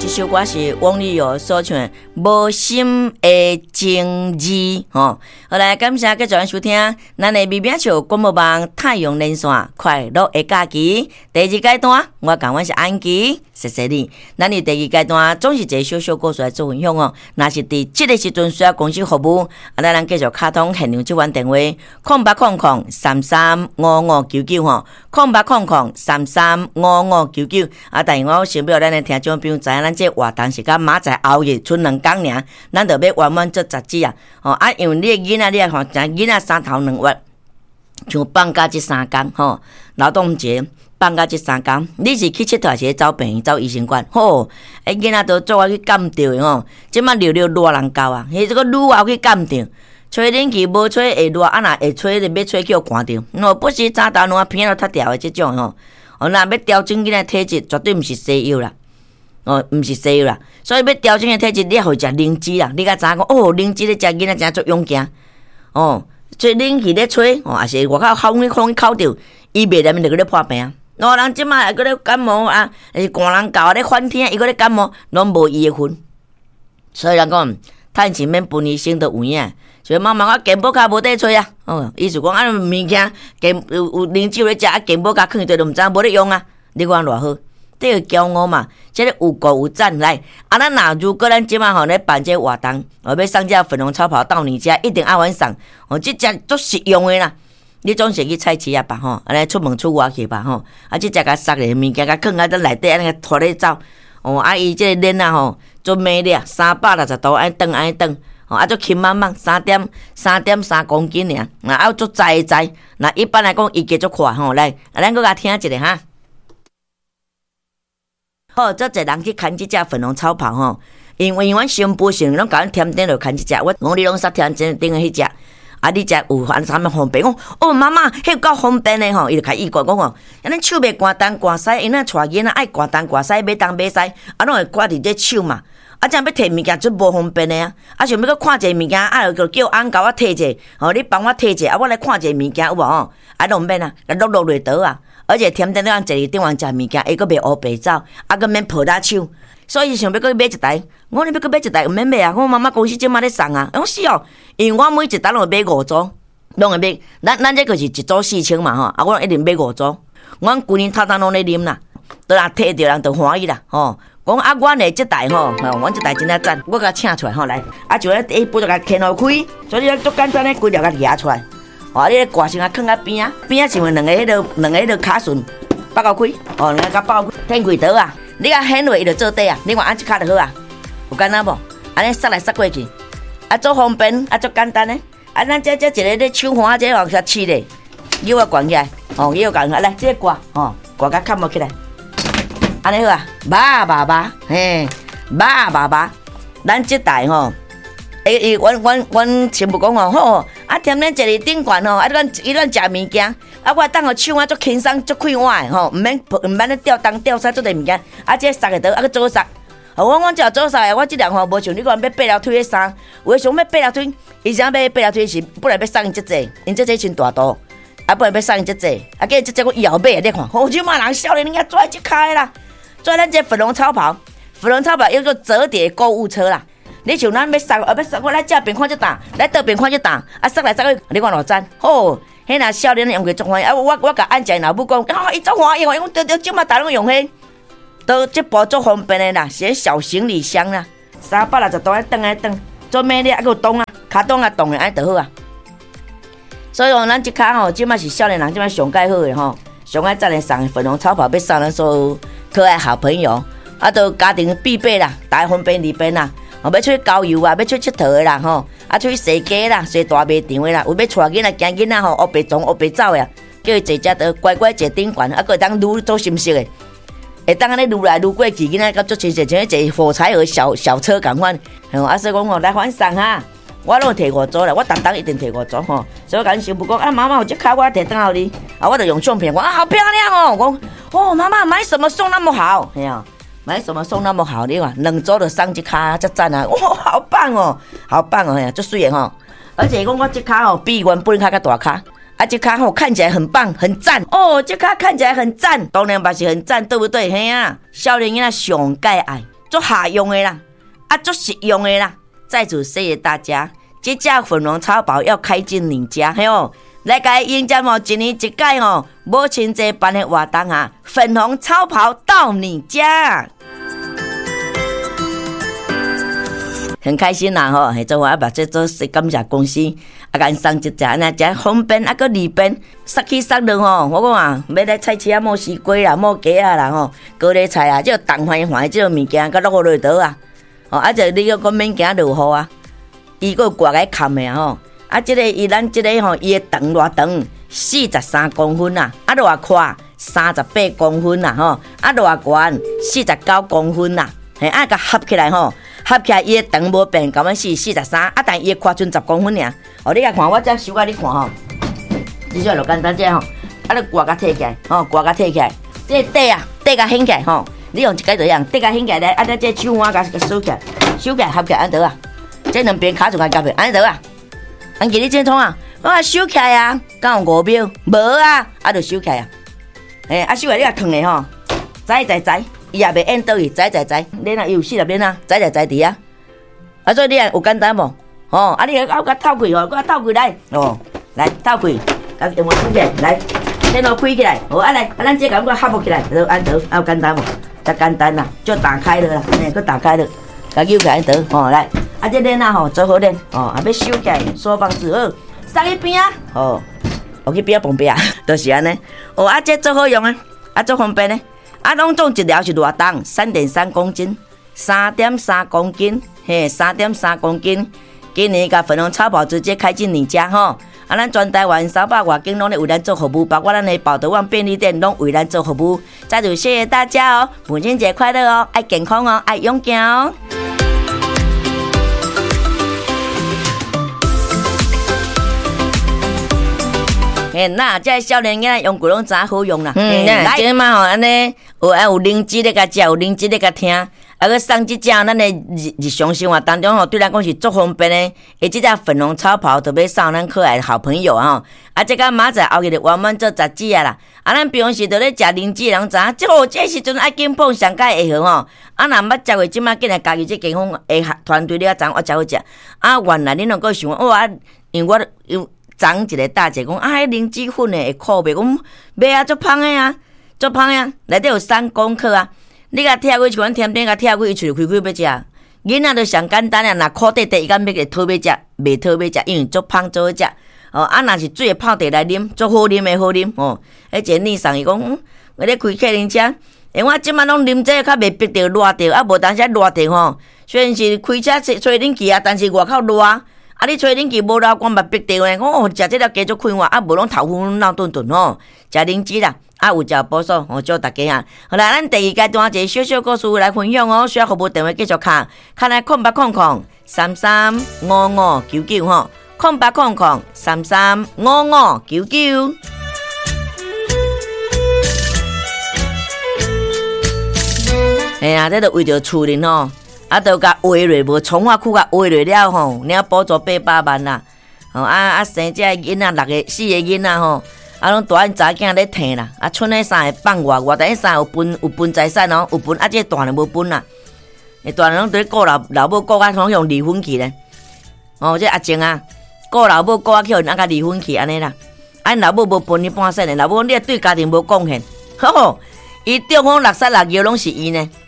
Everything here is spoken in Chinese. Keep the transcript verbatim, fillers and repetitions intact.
这首歌是王力友所唱的《无心的情字》吼。好来，感谢各位收听，咱的微表笑广播网太阳连线快乐的假期第二阶段，我讲我是安琪，谢谢你。咱的第二阶段总是一个小小故事来做分享哦。若是伫这个时阵需要公司服务，啊，咱咱继续卡通现场这款电话：空八空空三三五五九九吼，空八空空三三五五九九。啊，但是我想不到咱的听众朋友知影，咱这活动是到明仔后日剩两天尔，咱就要完满做十支啊！哦，啊，因为你的囡仔，你也看，囡仔三头两月，像放假这三天吼，劳动节放假这三天，你是去佚佗，是走病院、走医生馆，吼，哎，囡仔都做我去干掉的吼，即马溜溜热人够啊，迄这个愈后去干掉。吹冷气无吹会热，啊若会吹就要吹叫寒着，喏，不是早头两片都脱掉的即种吼。哦，若要调整囡仔体质，绝对毋是西药啦，哦，毋是西药啦。所以要调整的体质，你也互伊食灵芝啦。你甲知影讲，哦，灵芝咧食囡仔真足勇健，哦，吹冷气咧吹，哦，也是外口风去风去口着，伊袂连面就搁咧破病。老人即马还搁咧感冒啊，是寒人教咧反天，伊搁咧感冒，拢无伊的份。所以人讲，趁钱免分医生都有影。所以妈妈，我健保卡无得吹啊！哦，意思讲啊，物件健有有灵芝咧食，啊健保卡囥伫都毋知无咧用啊！你看偌好，这个骄傲嘛，这个有鼓有赞来。啊，咱若如果咱即马吼咧办这活动，哦，要送这粉红超跑到你家，一定爱晚送。哦，这只足实用的啦。你总是去菜市啊吧吼，安尼出门出外去吧吼，啊，这只甲塞咧物件甲囥啊在内底安尼拖咧走。哦，啊，伊这个脸啊吼，做美咧，三百六十度安顿安顿。哦，啊，足轻慢慢，三点三点三公斤尔，啊，啊，足载载。那一般来讲，伊加足快吼，来，啊，咱搁甲听一下哈。好，这侪人去牵即只粉红草袍吼，因为阮新妇性拢甲阮添顶落牵即只，我讲你拢煞添顶顶个迄只，啊，你只有安啥物方便？讲哦，妈妈，迄有够方便的吼，伊就甲伊讲讲哦，安尼手袂寒东寒西，因那带囡仔爱寒东寒西，买东买西，啊，拢会挂伫这手嘛。啊，这样要摕物件就无方便的啊！啊，想要搁看一个物件，啊，就叫翁甲我摕者，吼，你帮我摕者，啊，我来看一个物件有无吼？啊，拢免啊，啊，落落落倒啊！而且甜甜咱坐伫顶方食物件，伊搁袂乌白走，啊，搁免抱打手，所以想要搁买一台，我你要搁买一台，毋免买啊！我妈妈公司即马咧送啊，我是哦，因为我每一台拢会买五组，拢会买，咱咱这个是一组四千嘛吼，啊，我一定买五组，阮规年头头拢咧啉啦，都若摕着人就欢喜啦，吼。讲啊，阮的这台吼，吼，阮这台真啊赞，我甲请出来吼来，啊就咧第一步就甲牵落开，所以咧足简单咧，规条甲夹出来，哦，你咧挂先啊，放啊边啊，边啊是问两个迄个两个迄个卡榫拔到开，哦，两个甲拔开，天开倒啊，你甲掀落伊就做底啊，你看按一卡就好啊，有简单无？安尼塞来塞过去，啊，足方便，啊足简单咧，啊，咱这这一个咧手环这往下试咧，腰啊悬起来，哦，腰悬起来，来，这个挂，哦，挂甲砍落起来。安尼好啊，叭叭叭，嘿，叭叭叭，咱这台吼，诶诶，阮阮阮全部讲哦，好，啊，踮咧坐伫顶悬吼，啊，咱伊咱食物件，啊，我等互手啊足轻松足快活的吼，毋免毋免咧吊东吊西做啲物件，啊，这塞个倒，啊，个做塞，哦，我我只做塞，我即两吼无像你讲要八条腿的衫，有诶想要八条腿，伊想要八条腿是本来要送伊即个，因即个真大肚，啊，本来要送伊即个，啊，计即个我以后买啊，你看，好即马人少年人家拽即开啦。所以咱这粉红超跑，粉红超跑叫做折叠购物车啦。你像咱要送，啊要送，我来这边看就打，来这边看就打，啊送来送去，你看偌赞，吼，迄若少年人用过足欢喜，啊我我甲安仔老母讲，啊伊足欢喜，我讲对对，即马大拢用迄，都这部足方便的啦，是小行李箱啦，三百六十度爱转来转，做咩咧？啊个动啊，卡动啊动的安就好啊。所以讲咱即卡吼，即马是少年人即马上介好的吼，上爱赞的送粉红超跑，要送咱所有可爱好朋友，啊，都家庭必备啦，大方便利便啦。哦，要出去郊游啊，要出去佚佗的啦，吼，啊，出去踅街啦，踅大卖场的啦，有要带囡仔、惊囡仔吼，黑白撞、黑白走的，叫伊坐只都乖乖坐顶悬，啊，个会当愈做心色的，会当安尼愈来愈过去，囡仔甲足亲切，像坐火柴盒小小车共款。吼，啊，所以讲吼，来欢送哈，我拢摕五组啦，我逐当一定摕五组吼。所以我甲恁媳妇讲，啊，妈妈，我这卡我摕倒互你，啊，我就用相片，我啊，好漂亮哦，我讲。哦，妈妈买什么送那么好？哎呀，买什么送那么好？你看，两周就送一卡，这赞啊！哇，好棒哦，好棒哦，哎呀，足水的吼！而且讲我这卡吼比原本卡较大卡，啊，这卡吼看起来很棒，很赞哦，这卡看起来很赞，当然嘛是很赞，对不对？嘿啊，少年囡仔上介爱， 足下用的啦，啊足实用的啦。在此谢谢大家，这只粉红超跑要开进你家，嘿哦，来甲迎接哦，一年一届哦，母亲节办的活动啊，粉红超跑到你家。很开心啦吼，做我把这做感谢公司，啊，甲送一只那只方便啊个利便，杀起杀落吼，我讲啊，要来菜市啊，摸西瓜啦，摸鸡啊啦吼，高丽菜啊，这东番番这物件，甲落落倒啊，哦，啊，就你个讲免惊落雨啊，伊个挂个砍的吼，啊，这个伊咱这个吼，伊的长偌长，四十三公分啊，啊，偌宽三十八公分啊，吼，啊，偌悬四十九公分啊，嘿，啊，甲合起来吼。合起来，伊的长无变，咁样是四十三，啊，但伊的宽剩十公分尔。哦，你来看，我再修甲你看吼，这就简单这吼，啊，你挂甲摕起来，吼，挂甲摕起来，这底啊，底甲掀起来吼，你用一个这样，底甲掀起来，啊，再这手腕甲收起来，收起来合起来安得啊，这两边卡住甲夹住安得啊，安记你这通啊，我收起来啊，敢有五秒？无啊，啊，就收起来啊，诶，啊，收起来你甲烫的吼，栽栽栽。伊也袂演倒去，栽栽栽，恁啊有四十恁啊，栽栽栽伫啊，啊所以你啊有简单无？哦，啊你啊甲透开哦，甲透开来，哦，来透开，甲用我开起来，来，电脑开起来，哦啊来，啊咱这个我合不起来，就安倒，啊有简单无？才简单啦，就打开了啦，嘿，佮打开了，甲扭起来倒，哦来，啊这恁啊吼做好恁，哦啊要收起来，锁放之后，塞去边啊，哦，我去边啊旁边啊，就是安尼，哦啊这做好用啊，啊做方便呢。啊，拢总一条是偌重？三点三公斤，三点三公斤，嘿，三点三公斤。今年甲粉红超跑直接开进你家吼！啊，咱全台湾三百外间拢咧为咱做服务，包括咱的宝德旺便利店拢为咱做服务。再次谢谢大家哦，母亲节快乐哦，爱健康哦，爱勇敢哦。嘿，那这少年囡仔用过拢真好用啦。嗯，来，今嘛吼安尼，有啊有灵芝咧甲食，有灵芝咧甲听，啊个送这只咱的日日常生活当中吼，对咱讲是足方便的。诶，这只粉红超跑特别送咱可爱的好朋友啊！啊，这个明仔后日就圆满做十指啊啦！啊，咱平时都咧食灵芝，人知影，即号这时阵爱紧碰上届会好吼。啊，若捌食过，即马竟然家己这健康诶团队咧知影我才好食。啊，原来恁两个想哦啊，因为我有。昨一个大姐讲啊，迄灵芝粉诶会苦袂？讲袂啊，足芳诶啊，足芳诶啊，内底有三公克啊。你甲拆开，像阮甜点甲拆开，伊喙开开要食。囡仔就上简单啊，若苦地地伊敢要会讨要食，袂讨要食，因为足芳足好食。哦，啊，若是水泡茶来啉，足好啉诶好啉哦。迄一个女送伊讲，嗯，我咧开客人车，因为我即摆拢啉这较袂逼着热着，啊无当时热着吼，虽然是开车吹冷气啊，但是外口热。啊！你吹冷气无流光，嘛逼着呢。我哦，食这了加足快活，啊无拢头昏脑顿顿吼。食灵芝啦，啊有食补素，哦祝大家啊。好啦，咱第二阶段一个小小故事来分享哦。需要服务电话继续卡，卡来空八空空三三五五九九吼，空八空空三三五五九九。哎呀，这都为着厝人吼。啊，都甲划落，无从化区甲划落了吼，领补助八百万啦。吼啊啊，生这囡仔六个、四个囡仔吼，啊拢大汉查囝咧摕啦。啊，剩诶三个放外，外等三有分有分财产哦，有分啊，这大人无分啦。诶，大人拢伫咧顾老老母顾啊，拢用离婚去咧。哦，这阿静啊，顾老母顾啊，叫人啊甲离婚去安尼啦。啊，老母无分你半世呢，老母你对家庭无贡献，吼，伊中风、落塞、落腰拢是伊呢。